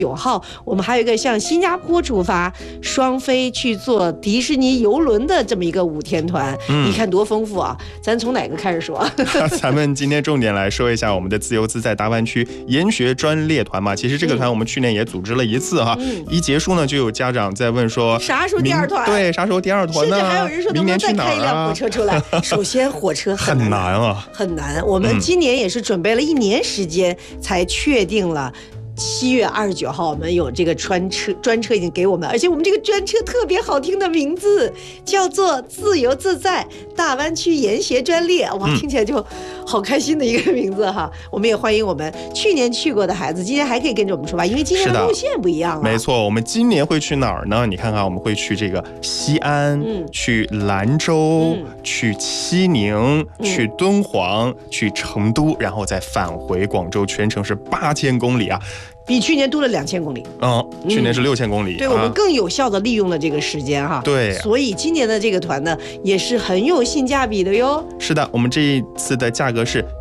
9号，我们还有一个向新加坡出发，双飞去坐迪士尼游轮的这么一个5天团。你看多丰富啊！咱从哪个开始说？ 咱们今天重点来说一下我们的自由自在大湾区研学专列团嘛。其实这个团我们去年也组织了一次哈，一结束呢，就有家长在问说， 啥时候第2团？ 对，啥时候第2团呢？ 甚至还有人说能不能再开一辆火车出来？首先火车很难啊，很难。我们今年也是准备了1年时间才确定了。7月29号，我们有这个专车已经给我们，而且我们这个专车特别好听的名字，叫做“自由自在大湾区研学专列”。哇，听起来就好开心的一个名字哈！我们也欢迎我们去年去过的孩子，今年还可以跟着我们出发，因为今年的路线不一样了。 没错，我们今年会去哪儿呢？你看看，我们会去这个西安，去兰州，去西宁，去敦煌，去成都，然后再返回广州，全程是8000公里啊！ 比去年多了2000公里， 去年是6000公里。 对，我们更有效的利用了这个时间哈。 对， 所以今年的这个团呢，也是很有性价比的哟。 是的，我们这一次的价格是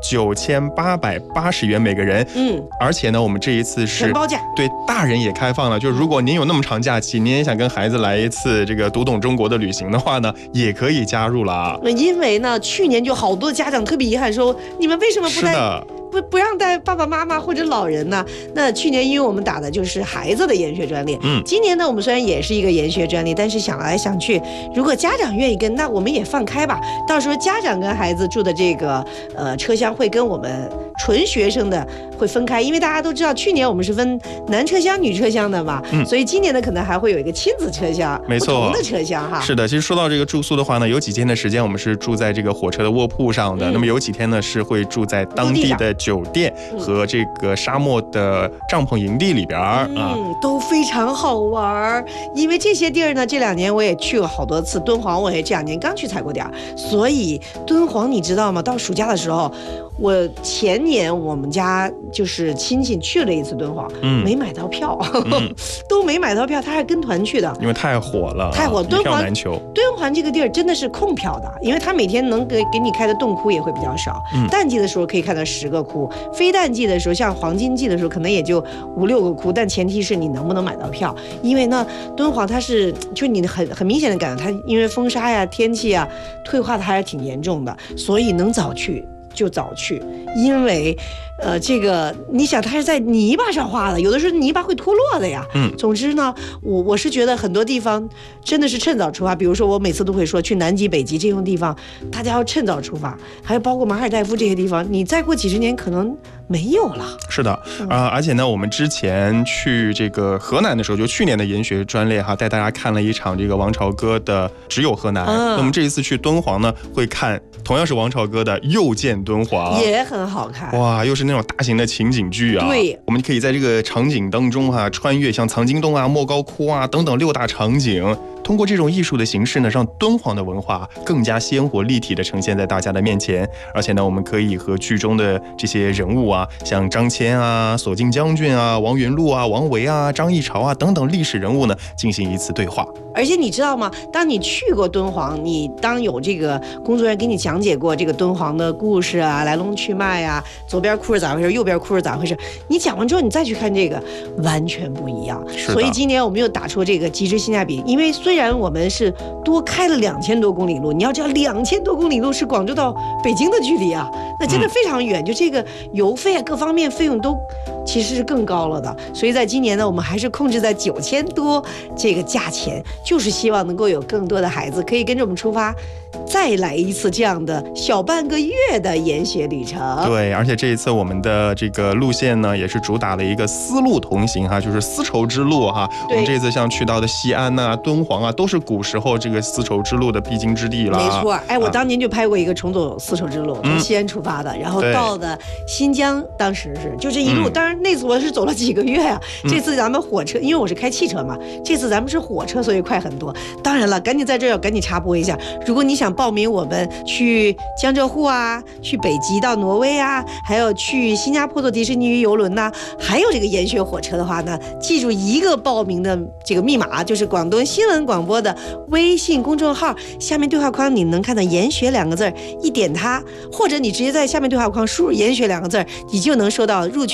9880元每个人，而且呢，我们这一次是全包价， 对，大人也开放了。就是如果您有那么长假期，您也想跟孩子来一次这个读懂中国的旅行的话呢，也可以加入了啊。 因为呢，去年就好多家长特别遗憾说，你们为什么不带？不让带爸爸妈妈或者老人呢？那去年因为我们打的就是孩子的研学专列，今年呢我们虽然也是一个研学专列，但是想来想去，如果家长愿意跟，那我们也放开吧。到时候家长跟孩子住的这个车厢会跟我们纯学生的会分开，因为大家都知道去年我们是分男车厢女车厢的嘛，所以今年呢可能还会有一个亲子车厢， 没错， 不同的车厢哈。 是的，其实说到这个住宿的话呢，有几天的时间我们是住在这个火车的卧铺上的，那么有几天呢是会住在当地的酒店和这个沙漠的帐篷营地里边都非常好玩。因为这些地儿呢，这2年我也去过好多次，敦煌我也这2年刚去踩过点儿，所以敦煌你知道吗？到暑假的时候，我前年我们家就是亲戚去了一次敦煌，没买到票，都没买到票，他还跟团去的， 因为太火了， 太火， 一票难求。 敦煌这个地儿真的是空票的，因为他每天能给你开的洞窟也会比较少，淡季的时候可以看到10个窟，非淡季的时候，像黄金季的时候，可能也就5、6个窟，但前提是你能不能买到票，因为呢，敦煌它是就你很明显的感觉，它因为风沙呀、天气啊，退化的还是挺严重的，所以能早去就早去，因为这个你想它是在泥巴上画的，有的时候泥巴会脱落的呀。总之呢，我是觉得很多地方真的是趁早出发。比如说我每次都会说去南极、北极这种地方，大家要趁早出发。还有包括马尔代夫这些地方，你再过几十年可能没有了。是的， 而且呢，我们之前去这个河南的时候，就去年的研学专列哈，带大家看了一场这个王朝歌的《只有河南》。那我们这一次去敦煌呢，会看同样是王朝歌的《又见敦煌》， 也很好看。 哇，又是那种大型的情景剧啊！ 对， 我们可以在这个场景当中穿越像藏经洞啊、莫高窟啊等等6大场景。通过这种艺术的形式呢，让敦煌的文化更加鲜活立体的呈现在大家的面前。而且呢，我们可以和剧中的这些人物啊，像张骞啊、索敬将军啊、王云禄啊、王维啊、张议潮啊等等历史人物呢，进行一次对话。 而且你知道吗？当你去过敦煌，你当有这个工作人员给你讲解过这个敦煌的故事啊、来龙去脉啊，左边窟是咋回事，右边窟是咋回事，你讲完之后，你再去看这个，完全不一样。所以今年我们又打出这个极致性价比，因为虽然我们是多开了2000多公里路，你要知道2000多公里路是广州到北京的距离啊，那真的非常远，就这个油费啊各方面费用都其实是更高了的。所以在今年呢，我们还是控制在9000多这个价钱，就是希望能够有更多的孩子可以跟着我们出发，再来一次这样的小半个月的研学旅程。 对，而且这一次我们的这个路线呢，也是主打了一个丝路同行哈，就是丝绸之路哈。我们这次像去到的西安啊、敦煌啊，都是古时候这个丝绸之路的必经之地了。 没错，我当年就拍过一个重走丝绸之路，从西安出发的，然后到的新疆，当时是就这一路，当然那次我是走了几个月啊。这次咱们火车，因为我是开汽车嘛，这次咱们是火车，所以快很多。当然了，赶紧在这儿要赶紧插播一下，如果你想报名我们去江浙沪啊，去北极到挪威啊，还有去新加坡坐迪士尼游轮呐，还有这个研学火车的话呢，记住一个报名的这个密码，就是广东新闻广播的微信公众号下面对话框，你能看到研学2个字，一点它，或者你直接在下面对话框输入研学2个字，你就能收到入群2维码，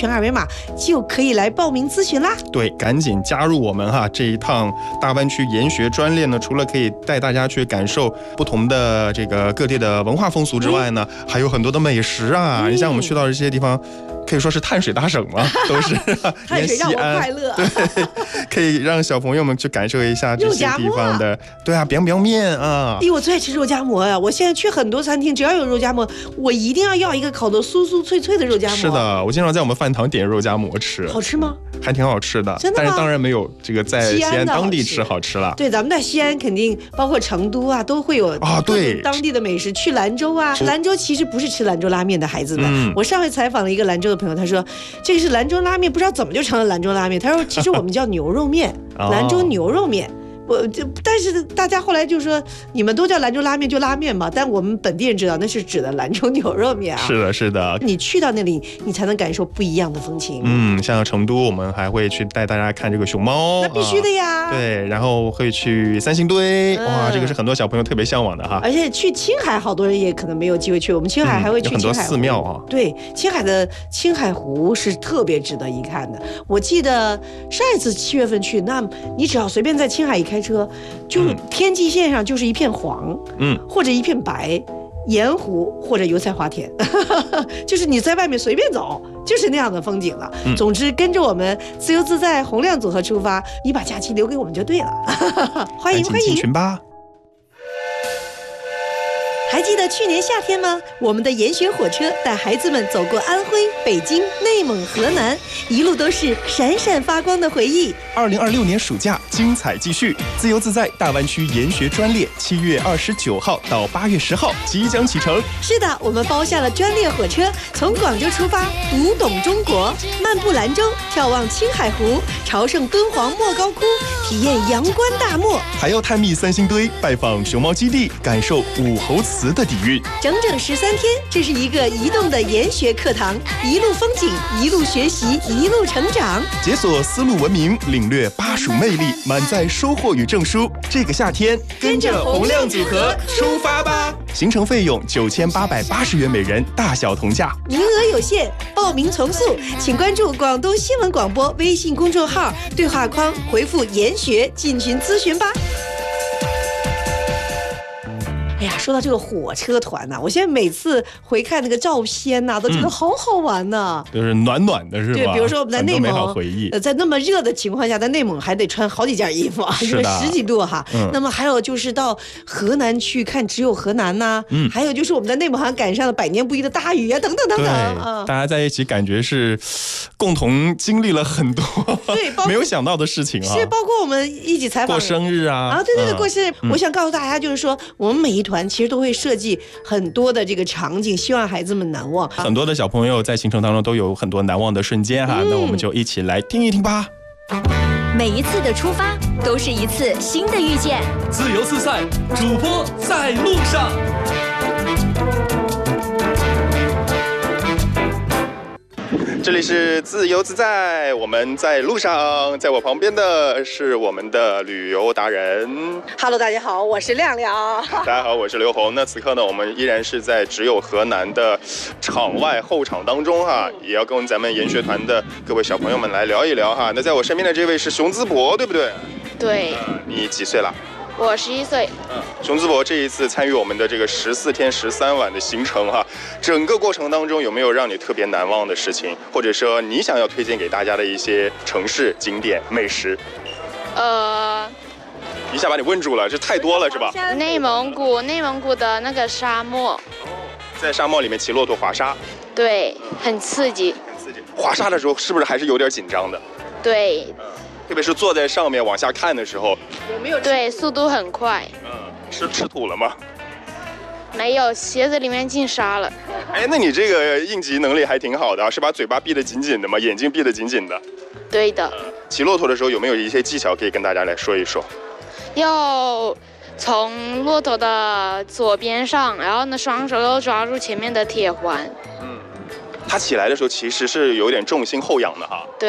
话，就可以来报名咨询啦。 对，赶紧加入我们哈！这一趟大湾区研学专列呢，除了可以带大家去感受不同的这个各地的文化风俗之外呢，还有很多的美食啊。你像我们去到这些地方，可以说是碳水大省嘛，都是碳水让我快乐。 对，可以让小朋友们去感受一下这些地方的。对啊，biang面啊！ 我最爱吃肉夹馍呀！我现在去很多餐厅，只要有肉夹馍，我一定要一个烤得酥酥脆脆的肉夹馍。 是的，我经常在我们饭堂点肉夹馍吃。 好吃吗？ 还挺好吃的， 真的吗？ 但是当然没有这个在西安当地吃好吃了。 对，咱们在西安肯定包括成都啊，都会有对当地的美食。去兰州啊，兰州其实不是吃兰州拉面的孩子们。我上回采访了一个兰州的朋友，他说这个是兰州拉面，不知道怎么就成了兰州拉面。他说其实我们叫牛肉面，兰州牛肉面。但是大家后来就说你们都叫兰州拉面就拉面嘛，但我们本地人知道那是指的兰州牛肉面啊。 是的，是的。 你去到那里，你才能感受不一样的风情。 像成都，我们还会去带大家看这个熊猫， 那必须的呀。 对，然后会去三星堆，哇，这个是很多小朋友特别向往的哈。 而且去青海，好多人也可能没有机会去。我们青海还会去青海湖， 有很多寺庙啊。 对，青海的青海湖是特别值得一看的。我记得上一次7月份去，那你只要随便在青海一开车，就天际线上就是一片黄，或者一片白，盐湖或者油菜花田，就是你在外面随便走，就是那样的风景了。总之，跟着我们自由自在洪亮组合出发，你把假期留给我们就对了。欢迎欢迎， 进群吧。 还记得去年夏天吗？我们的研学火车带孩子们走过安徽、北京、内蒙、河南，一路都是闪闪发光的回忆。 2026年暑假精彩继续，自由自在大湾区研学专列7月29号到8月10号即将启程。 是的，我们包下了专列火车，从广州出发，读懂中国，漫步兰州，眺望青海湖，朝圣敦煌莫高窟，体验阳关大漠， 还要探秘三星堆，拜访熊猫基地，感受武侯祠的底蕴。 整整13天，这是一个移动的研学课堂，一路风景，一路学习，一路成长， 解锁丝路文明，领略巴蜀魅力，满载收获与证书。这个夏天，跟着洪亮组合出发吧！行程费用9880元每人，大小同价， 名额有限，报名从速，请关注广东新闻广播微信公众号，对话框回复研学进群咨询吧。哎呀，说到这个火车团呐，我现在每次回看那个照片呐，都觉得好好玩呐， 就是暖暖的是吧？ 对，比如说我们在内蒙， 美好回忆。 在那么热的情况下，在内蒙还得穿好几件衣服啊，因为10几度哈。那么还有就是到河南去看只有河南呐，还有就是我们在内蒙还赶上了100年不遇的大雨啊，等等等等啊。 大家在一起感觉是共同经历了很多对没有想到的事情啊， 是包括我们一起采访过生日啊， 对，过生日。我想告诉大家，就是说我们每一团其实都会设计很多的这个场景，希望孩子们难忘。 很多的小朋友在行程当中都有很多难忘的瞬间哈，那我们就一起来听一听吧。 每一次的出发都是一次新的遇见， 自由自在，主播在路上。 这里是自由自在，我们在路上，在我旁边的是我们的旅游达人。 Hello， 大家好，我是亮亮。 大家好，我是刘红。那此刻呢，我们依然是在只有河南的场外候场当中哈，也要跟咱们研学团的各位小朋友们来聊一聊哈。那在我身边的这位是熊淄博，对不对？ 对。 你几岁了？ 我11岁。 熊淄博这一次参与我们的这个14天13晚的行程哈，整个过程当中有没有让你特别难忘的事情，或者说你想要推荐给大家的一些城市景点美食？一下把你问住了，这太多了是吧？ 内蒙古的那个沙漠， 在沙漠里面骑骆驼滑沙， 对，很刺激。 滑沙的时候是不是还是有点紧张的？ 对。 特别是坐在上面往下看的时候， 有没有？对，速度很快。 吃土了吗？ 没有，鞋子里面进沙了。 哎，那你这个应急能力还挺好的，是把嘴巴闭得紧紧的吗？眼睛闭得紧紧的？ 对的。 骑骆驼的时候有没有一些技巧可以跟大家来说一说？ 要从骆驼的左边上，然后呢，双手要抓住前面的铁环。 它起来的时候其实是有点重心后仰的哈。 对。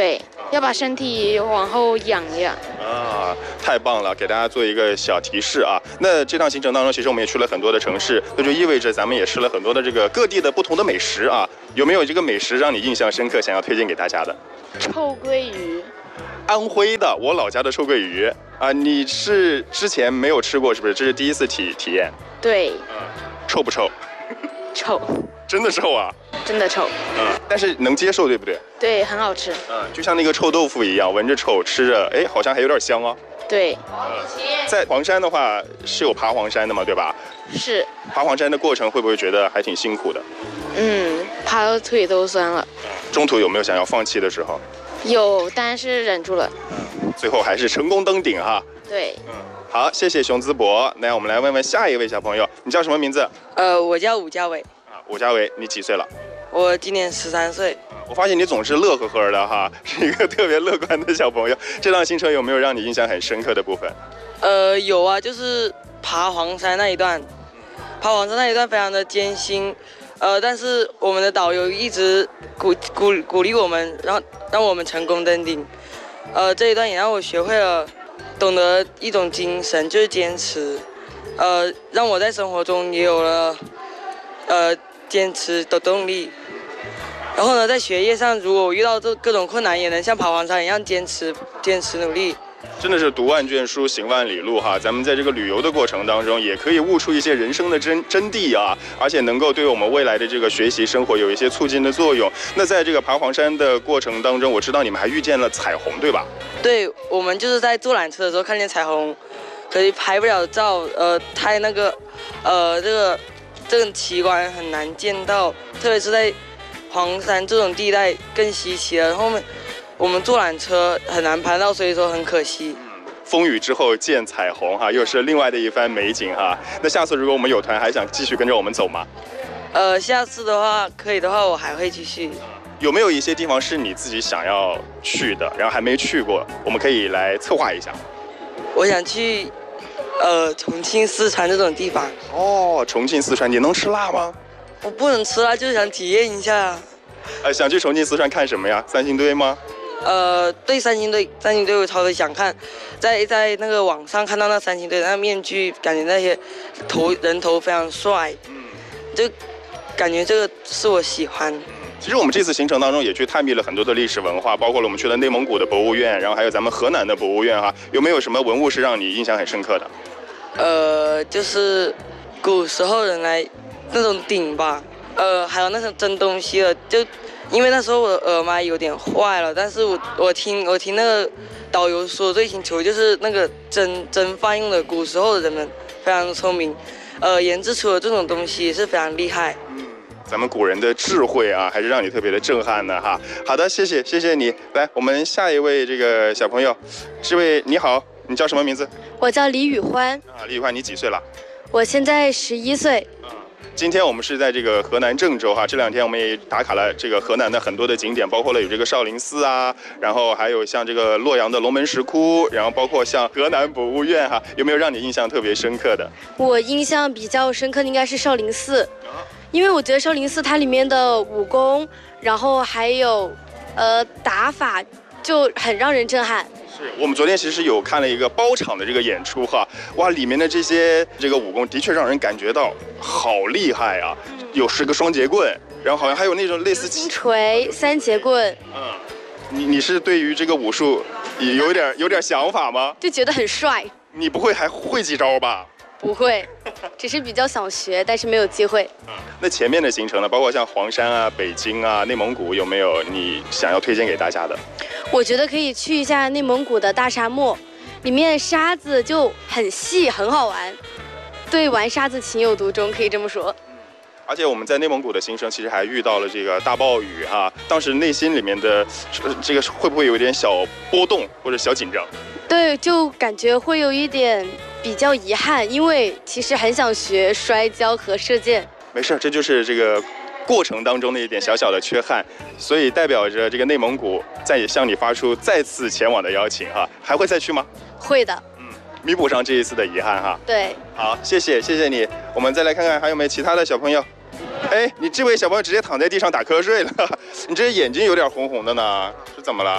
要把身体往后仰一仰。 啊，太棒了！给大家做一个小提示啊。那这趟行程当中，其实我们也去了很多的城市，那就意味着咱们也吃了很多的这个各地的不同的美食啊。有没有这个美食让你印象深刻，想要推荐给大家的？ 臭鳜鱼， 安徽的，我老家的臭鳜鱼啊，你是之前没有吃过是不是？这是第一次体验。 对， 臭不臭？ 臭， 真的臭啊！ 真的臭。 但是能接受对不对？ 对，很好吃。 就像那个臭豆腐一样，闻着臭，吃着哎好像还有点香哦。 对。 在黄山的话是有爬黄山的嘛，对吧？ 是。 爬黄山的过程会不会觉得还挺辛苦的？ 爬到腿都酸了。 中途有没有想要放弃的时候？ 有，但是忍住了。 最后还是成功登顶哈。 对。 好，谢谢熊淄博。那我们来问问下一位小朋友，你叫什么名字？ 我叫武家伟。 武家伟，你几岁了？ 我今年13岁。 我发现你总是乐呵呵的哈，是一个特别乐观的小朋友。这趟行程有没有让你印象很深刻的部分？ 有啊，就是爬黄山那一段，爬黄山那一段非常的艰辛，但是我们的导游一直鼓励我们，然后让我们成功登顶。这一段也让我学会了懂得一种精神，就是坚持。让我在生活中也有了坚持的动力。然后呢，在学业上，如果我遇到各种困难，也能像爬黄山一样坚持努力。 真的是读万卷书，行万里路哈。咱们在这个旅游的过程当中，也可以悟出一些人生的真谛啊，而且能够对我们未来的这个学习生活有一些促进的作用。那在这个爬黄山的过程当中，我知道你们还遇见了彩虹，对吧？ 对，我们就是在坐缆车的时候看见彩虹，可是拍不了照，太那个，这个奇观很难见到，特别是在黄山这种地带更稀奇了。然后我们坐缆车很难拍到，所以说很可惜。 风雨之后见彩虹哈，又是另外的一番美景哈。那下次如果我们有团，还想继续跟着我们走吗？ 下次的话可以的话，我还会继续。 有没有一些地方是你自己想要去的，然后还没去过，我们可以来策划一下？ 我想去重庆、四川这种地方。 哦，重庆、四川，你能吃辣吗？ 我不能吃辣，就是想体验一下。 想去重庆、四川看什么呀？三星堆吗？ 对，三星堆我超级想看，在那个网上看到那三星堆那个面具，感觉那些人头非常帅，就感觉这个是我喜欢。 其实我们这次行程当中也去探秘了很多的历史文化，包括了我们去了内蒙古的博物院，然后还有咱们河南的博物院哈。有没有什么文物是让你印象很深刻的？就是古时候人来那种鼎吧，还有那种蒸东西的，就因为那时候我的耳麦有点坏了，但是我听那个导游说，最请求就是那个蒸饭用的，古时候的人们非常的聪明，研制出了这种东西是非常厉害。 咱们古人的智慧啊，还是让你特别的震撼的哈。好的，谢谢你。来，我们下一位这个小朋友，这位你好，你叫什么名字？ 我叫李宇欢。 李宇欢，你几岁了？ 我现在11岁。 今天我们是在这个河南郑州哈，这2天我们也打卡了这个河南的很多的景点，包括了有这个少林寺啊，然后还有像这个洛阳的龙门石窟，然后包括像河南博物院哈，有没有让你印象特别深刻的？ 我印象比较深刻的应该是少林寺，因为我觉得少林寺它里面的武功，然后还有打法就很让人震撼。 是我们昨天其实有看了一个包场的这个演出哈，哇，里面的这个武功的确让人感觉到好厉害啊，有10个双节棍，然后好像还有那种类似金锤、3节棍。 你是对于这个武术有点想法吗？ 就觉得很帅。 你不会还会几招吧？ 不会，只是比较想学，但是没有机会。 那前面的行程呢，包括像黄山啊、北京啊、内蒙古，有没有你想要推荐给大家的？ 我觉得可以去一下内蒙古的大沙漠，里面沙子就很细，很好玩。对，玩沙子情有独钟，可以这么说。 而且我们在内蒙古的行程其实还遇到了这个大暴雨哈，当时内心里面的这个会不会有一点小波动或者小紧张？ 对，就感觉会有一点比较遗憾，因为其实很想学摔跤和射箭。 没事，这就是这个过程当中的一点小小的缺憾，所以代表着这个内蒙古再向你发出再次前往的邀请哈，还会再去吗？ 会的。 弥补上这一次的遗憾哈。 对。 好，谢谢你。我们再来看看还有没有其他的小朋友。哎，你这位小朋友直接躺在地上打瞌睡了，你这眼睛有点红红的呢，是怎么了？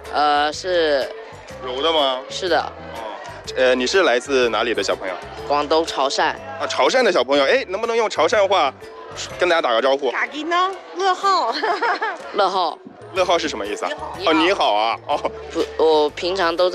是柔的吗？ 是的， 哦，你是来自哪里的小朋友？ 广东潮汕。 啊，潮汕的小朋友，哎，能不能用潮汕话跟大家打个招呼？ 嘎吉呢？乐浩。 乐浩。 乐浩是什么意思啊？哦，你好啊，哦。 不，我平常都在。